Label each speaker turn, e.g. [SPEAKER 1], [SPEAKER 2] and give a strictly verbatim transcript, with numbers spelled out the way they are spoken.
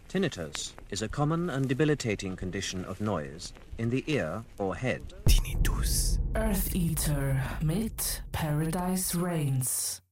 [SPEAKER 1] Tinnitus is a common and debilitating condition of noise in the ear or head.
[SPEAKER 2] Tinnitus.
[SPEAKER 3] Earth Eater mit Paradise Reigns.